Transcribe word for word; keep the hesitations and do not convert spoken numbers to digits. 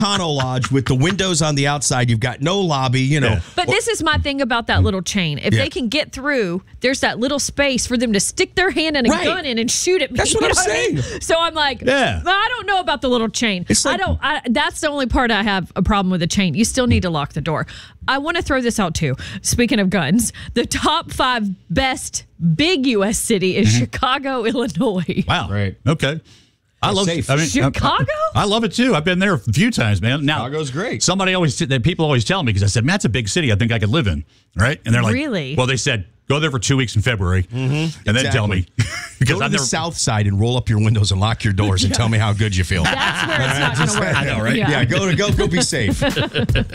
Econo Lodge with the windows on the outside. You've got no lobby, you know. Yeah. But this is my thing about that little chain. If Yeah. they can get through, there's that little space for them to stick their hand in a Right. gun in and shoot at me. That's what You I'm know I mean? saying. So I'm like, Yeah. I don't know about the little chain. It's like- I don't. I, that's the only part I have a problem with the chain. You still need to lock the door. I want to throw this out too. Speaking of guns, the top five best big U S city is Chicago, Illinois. Wow. Right. Okay. I love safe. I mean, Chicago? I, I love it too. I've been there a few times, man. Now, Chicago's great. Somebody always, that people always tell me because I said, "Man, that's a big city. I think I could live in." Right? And they're like, Really? Well, they said go there for two weeks in February, and then tell me because Go to I've the never. south side and roll up your windows and lock your doors and tell me how good you feel. That's where it's not going to work. I know, right? Yeah. Yeah, go to go go be safe.